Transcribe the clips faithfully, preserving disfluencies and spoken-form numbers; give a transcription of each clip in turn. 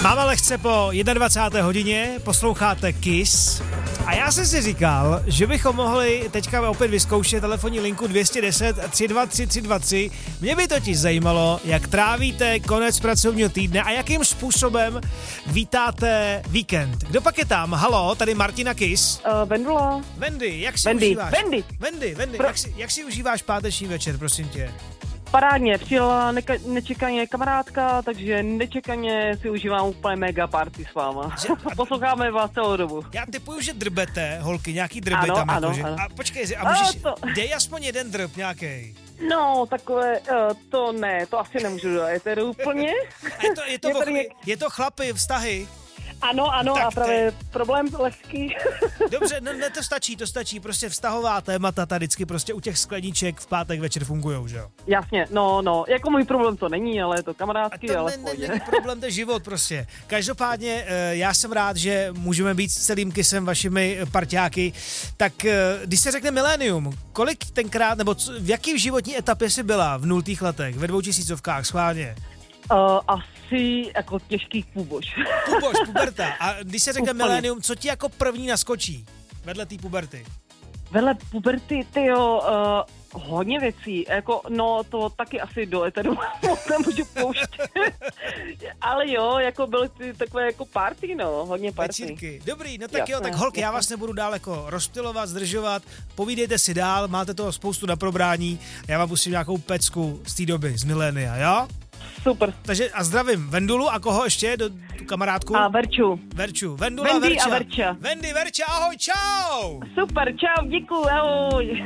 Máme lehce po dvacáté jedné hodině, posloucháte Kiss a já jsem si říkal, že bychom mohli teďka opět vyzkoušet telefonní linku dvě jedna nula tři dva tři tři dva tři. Mě by totiž zajímalo, jak trávíte konec pracovního týdne a jakým způsobem vítáte víkend. Kdo pak je tam? Halo, tady Martina Kiss. Uh, Vendula. Vendy, jak si Vendy, užíváš? Vendy. Vendy, Vendy, Pro... jak, si, jak si užíváš páteční večer, prosím tě? Parádně, přijela neka- nečekaně kamarádka, takže nečekaně si užívám úplně mega party s váma. Že, a... Posloucháme vás celou dobu. Já typuju, že drbete, holky, nějaký drby ano, tam ano, jako, že... ano. A počkej, a můžeš, to... dej aspoň jeden drb nějaký. No, takové, uh, to ne, to asi nemůžu do éteru úplně. A je to, je to, je, vo, něk... je to chlapy, vztahy? Ano, ano, tak a právě ty... problém lehký. Dobře, no, ne, to stačí, to stačí, prostě vztahová témata tady vždycky prostě u těch skleníček v pátek večer fungujou, že jo? Jasně, no, no, jako můj problém to není, ale je to kamarádský, to ale ne, ne, není problém, to je život prostě. Každopádně já jsem rád, že můžeme být s celým Kissem vašimi parťáky, tak když se řekne milénium, kolik tenkrát, nebo co, v jaký životní etapě jsi byla v nultých letech, ve dvoutisícovkách, schválně? Uh, asi jako těžký půbož. Půbož, puberta. A když se řekne milénium, co ti jako první naskočí vedle té puberty? Vedle puberty, tyjo, uh, hodně věcí. Jako, no, to taky asi do eteru moc nemůžu pouštět. Ale jo, jako byly ty takové jako party, no, hodně party. Večírky. Dobrý, no tak jasné, jo, tak holky, jasné. Já vás nebudu dál jako rozptylovat, zdržovat. Povídejte si dál, máte toho spoustu na probrání. Já vám pustím nějakou pecku z té doby, z milénia, jo? Super. Takže a zdravím Vendulu a koho ještě, do, tu kamarádku? A Verču. Verču. Vendula, Vendy Verča. a Verča. Vendy, Verča, ahoj, čau. Super, čau, děkuju, ahoj.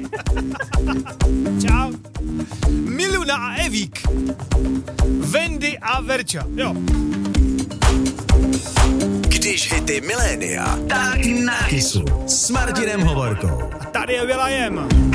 Čau. Miluna a Evík. Vendy a Verča, jo. Když hity milénia, tak na Kissu s Martinem Hovorkou. A tady je Will I Am.